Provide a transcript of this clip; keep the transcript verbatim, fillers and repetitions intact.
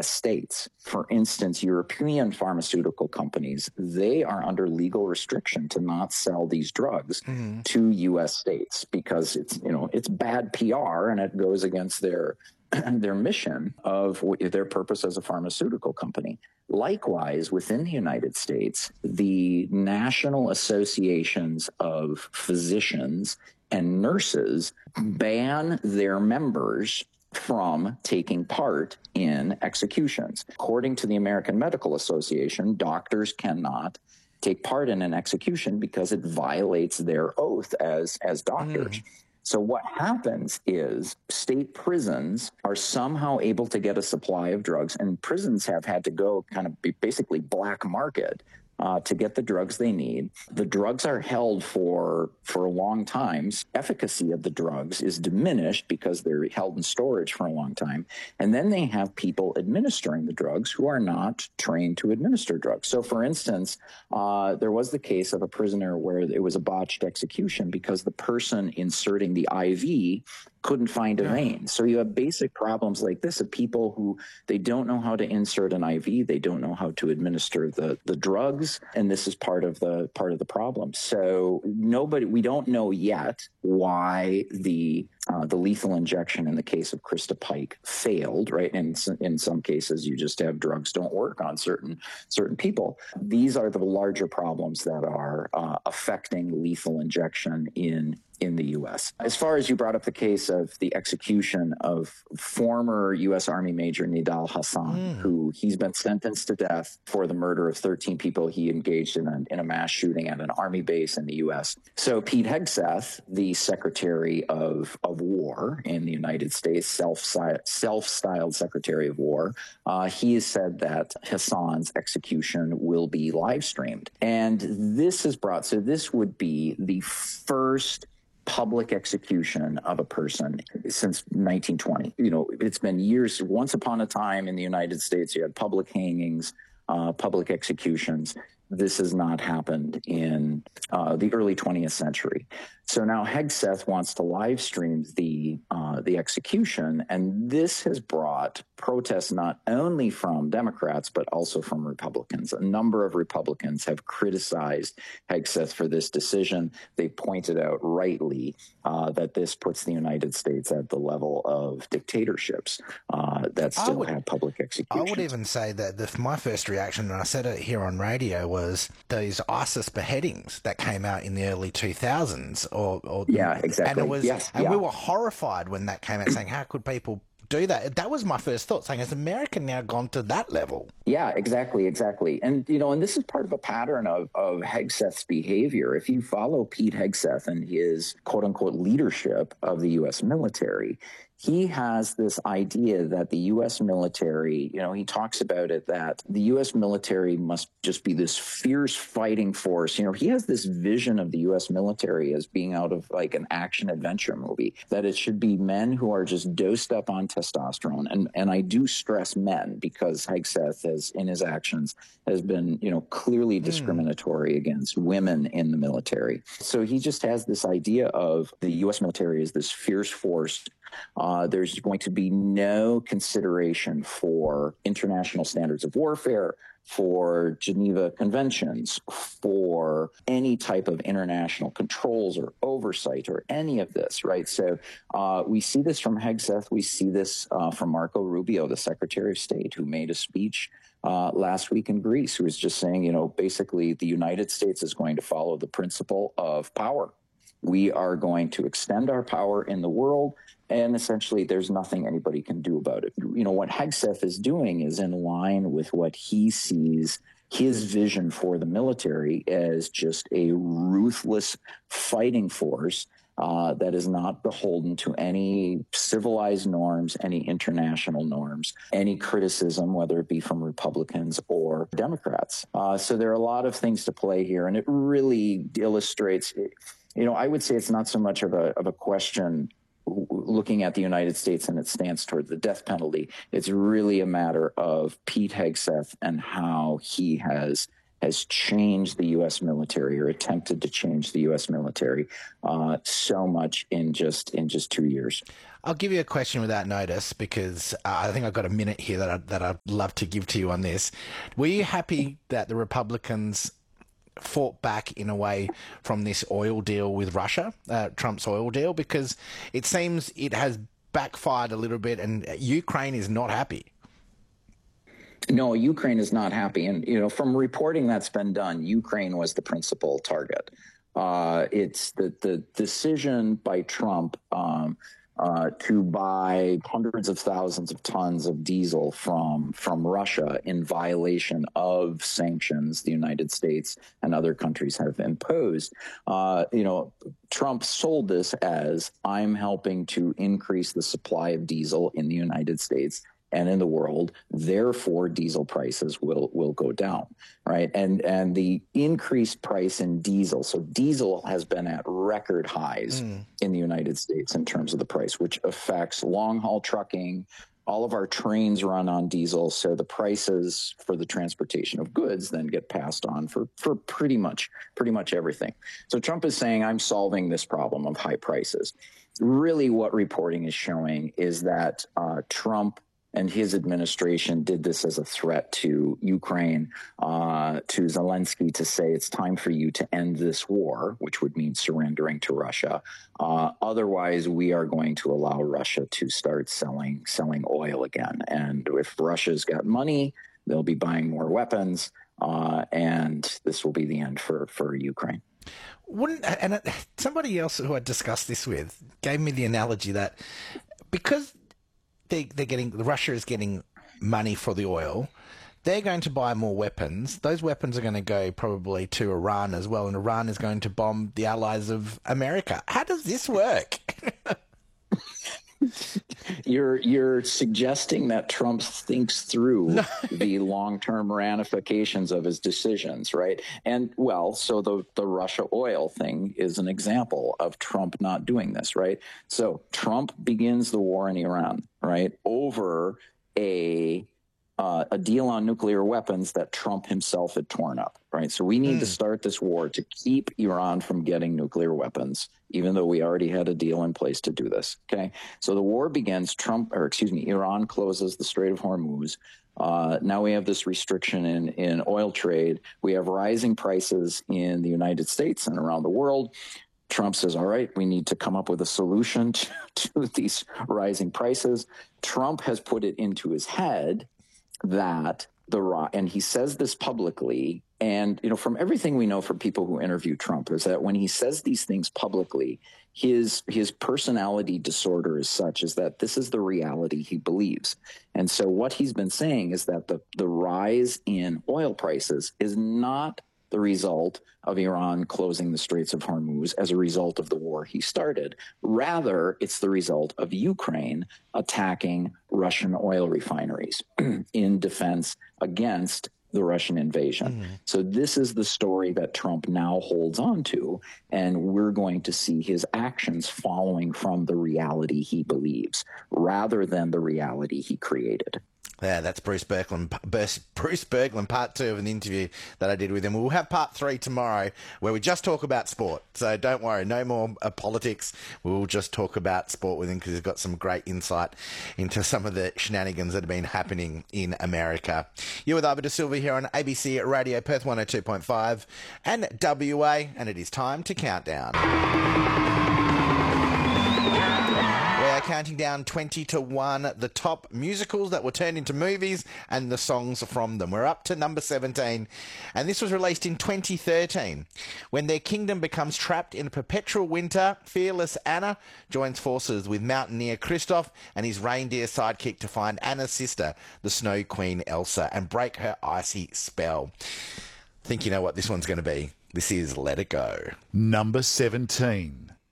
S states. For instance, European pharmaceutical companies, they are under legal restriction to not sell these drugs mm-hmm. to U S states because it's, you know, it's bad P R and it goes against their their mission of their purpose as a pharmaceutical company. Likewise, within the United States, the national associations of physicians and nurses ban their members from taking part in executions. According to the American Medical Association, doctors cannot take part in an execution because it violates their oath as, as doctors. Mm. So what happens is state prisons are somehow able to get a supply of drugs, and prisons have had to go kind of be basically black market uh, to get the drugs they need. The drugs are held for for a long time. Efficacy of the drugs is diminished because they're held in storage for a long time. And then they have people administering the drugs who are not trained to administer drugs. So, for instance, uh, there was the case of a prisoner where it was a botched execution because the person inserting the I V couldn't find a vein. So you have basic problems like this of people who they don't know how to insert an I V, they don't know how to administer the the drugs, and this is part of the part of the problem. So nobody, we don't know yet why the uh, the lethal injection in the case of Krista Pike failed, right? And in some cases, you just have drugs don't work on certain certain people. These are the larger problems that are uh, affecting lethal injection in in the U S. As far as you brought up the case of the execution of former U S Army Major Nidal Hasan, mm. who he's been sentenced to death for the murder of thirteen people he engaged in a, in a mass shooting at an Army base in the U S. So Pete Hegseth, the Secretary of, of War in the United States, self, self-styled Secretary of War, uh, he has said that Hasan's execution will be live streamed. And this has brought, so this would be the first public execution of a person since nineteen twenty. You know, it's been years. Once upon a time in the United States, you had public hangings, uh, public executions. This has not happened in uh, the early twentieth century. So now Hegseth wants to live stream the uh, the execution, and this has brought protests not only from Democrats but also from Republicans. A number of Republicans have criticized Hegseth for this decision. They pointed out rightly uh, that this puts the United States at the level of dictatorships uh, that still would, have public executions. I would even say that the, my first reaction, and I said it here on radio, was those ISIS beheadings that came out in the early two thousands. Or, or yeah, exactly. And it was, yes, and yeah. we were horrified when that came out, saying, "How could people do that?" That was my first thought, saying, "Has America now gone to that level?" Yeah, exactly, exactly. And you know, and this is part of a pattern of of Hegseth's behavior. If you follow Pete Hegseth and his quote unquote leadership of the U S military, he has this idea that the U S military, you know, he talks about it, that the U S military must just be this fierce fighting force. You know, he has this vision of the U S military as being out of like an action adventure movie, that it should be men who are just dosed up on testosterone. And, and I do stress men because Hegseth has, in his actions, has been, you know, clearly discriminatory mm. against women in the military. So he just has this idea of the U S military as this fierce force. Uh, there's going to be no consideration for international standards of warfare, for Geneva Conventions, for any type of international controls or oversight or any of this, right? So uh, we see this from Hegseth. We see this uh, from Marco Rubio, the Secretary of State, who made a speech uh, last week in Greece, who was just saying, you know, basically the United States is going to follow the principle of power. We are going to extend our power in the world, and essentially there's nothing anybody can do about it. You know, what Hegseth is doing is in line with what he sees his vision for the military as just a ruthless fighting force uh, that is not beholden to any civilized norms, any international norms, any criticism, whether it be from Republicans or Democrats. Uh, so there are a lot of things to play here, and it really illustrates, you know, I would say it's not so much of a of a question looking at the United States and its stance toward the death penalty. It's really a matter of Pete Hegseth and how he has has changed the U S military or attempted to change the U S military uh, so much in just in just two years. I'll give you a question without notice because uh, I think I've got a minute here that, I, that I'd love to give to you on this. Were you happy that the Republicans fought back in a way from this oil deal with Russia, uh, Trump's oil deal? Because it seems it has backfired a little bit and Ukraine is not happy. No, Ukraine is not happy. And, you know, from reporting that's been done, Ukraine was the principal target. Uh, it's the, the decision by Trump um, uh, to buy hundreds of thousands of tons of diesel from from Russia in violation of sanctions the United States and other countries have imposed. Uh, you know, Trump sold this as, I'm helping to increase the supply of diesel in the United States and in the world, therefore diesel prices will will go down, right? And and the increased price in diesel, so diesel has been at record highs mm. in the United States in terms of the price, which affects long haul trucking. All of our trains run on diesel, so the prices for the transportation of goods then get passed on for for pretty much pretty much everything. So Trump is saying, I'm solving this problem of high prices. Really, what reporting is showing is that uh, Trump and his administration did this as a threat to Ukraine, uh, to Zelensky, to say it's time for you to end this war, which would mean surrendering to Russia. Uh, otherwise, we are going to allow Russia to start selling selling oil again. And if Russia's got money, they'll be buying more weapons, uh, and this will be the end for, for Ukraine. Wouldn't and somebody else who I discussed this with gave me the analogy that because They, they're getting Russia is getting money for the oil. They're going to buy more weapons. Those weapons are going to go probably to Iran as well, and Iran is going to bomb the allies of America. How does this work? You're you're suggesting that Trump thinks through no. the long-term ramifications of his decisions, right? And well, so the the Russia oil thing is an example of Trump not doing this, right? So Trump begins the war in Iran, right, over a uh, a deal on nuclear weapons that Trump himself had torn up, right? So we need mm. to start this war to keep Iran from getting nuclear weapons, even though we already had a deal in place to do this, okay? So the war begins, Trump, or excuse me, Iran closes the Strait of Hormuz. Uh, now we have this restriction in, in oil trade. We have rising prices in the United States and around the world. Trump says, all right, we need to come up with a solution to, to these rising prices. Trump has put it into his head that the and he says this publicly, and you know, from everything we know from people who interview Trump, is that when he says these things publicly, his his personality disorder is such is that this is the reality he believes. And so what he's been saying is that the the rise in oil prices is not the result of Iran closing the Straits of Hormuz as a result of the war he started. Rather, it's the result of Ukraine attacking Russian oil refineries in defense against the Russian invasion. Mm. So this is the story that Trump now holds on to, and we're going to see his actions following from the reality he believes rather than the reality he created. Yeah, that's Bruce Berglund, Bruce Berglund, part two of an interview that I did with him. We'll have part three tomorrow where we just talk about sport. So don't worry, no more uh, politics. We'll just talk about sport with him because he's got some great insight into some of the shenanigans that have been happening in America. You're with Ivor De Silva here on A B C Radio, Perth one oh two point five and W A, and it is time to count down. We are counting down twenty to one, the top musicals that were turned into movies and the songs from them. We're up to number seventeen, and this was released in twenty thirteen. When their kingdom becomes trapped in a perpetual winter, fearless Anna joins forces with mountaineer Kristoff and his reindeer sidekick to find Anna's sister, the Snow Queen Elsa, and break her icy spell. I think you know what this one's going to be. This is Let It Go. Number seventeen.